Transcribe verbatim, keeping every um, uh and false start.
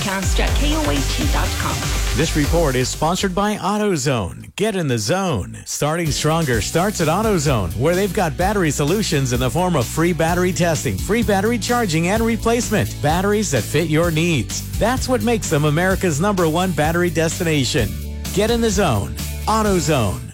podcast at K O A T dot com. This report is sponsored by AutoZone. Get in the zone. Starting stronger starts at AutoZone, where they've got battery solutions in the form of free battery testing, free battery charging, and replacement. Batteries that fit your needs. That's what makes them America's number one battery destination. Get in the zone. AutoZone.